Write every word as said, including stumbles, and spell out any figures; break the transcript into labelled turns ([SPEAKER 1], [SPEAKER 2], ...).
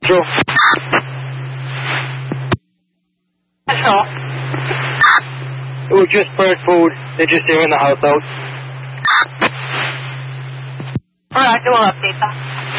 [SPEAKER 1] True.
[SPEAKER 2] Hello.
[SPEAKER 1] It was just bird food. They're just airing the house out.
[SPEAKER 2] Alright, we'll update them.